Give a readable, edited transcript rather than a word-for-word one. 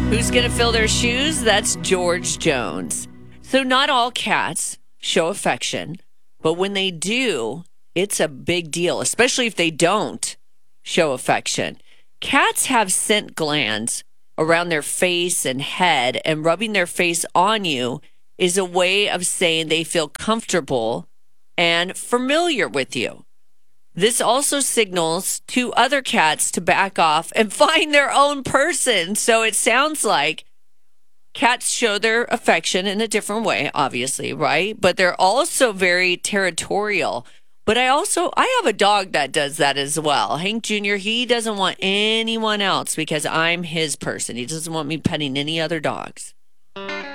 Who's going to fill their shoes? That's George Jones. So, not all cats show affection, but when they do, it's a big deal, especially if they don't show affection. Cats have scent glands around their face and head, and rubbing their face on you is a way of saying they feel comfortable and familiar with you. This also signals to other cats to back off and find their own person. So it sounds like cats show their affection in a different way, obviously, right? But they're also very territorial. But I have a dog that does that as well. Hank Jr., he doesn't want anyone else because I'm his person. He doesn't want me petting any other dogs.